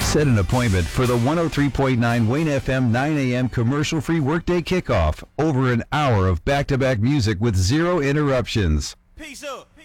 Set an appointment for the 103.9 Wayne FM 9 a.m. commercial-free workday kickoff. Over an hour of back-to-back music with zero interruptions. Peace up.